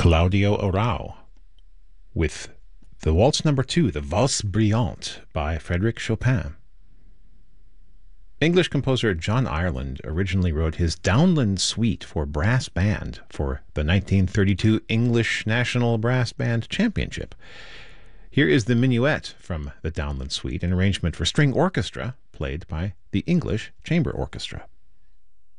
Claudio Arrau with the Waltz Number 2, the Valse Brillante by Frédéric Chopin. English composer John Ireland originally wrote his Downland Suite for brass band for the 1932 English National Brass Band Championship. Here is the minuet from the Downland Suite, an arrangement for string orchestra played by the English Chamber Orchestra.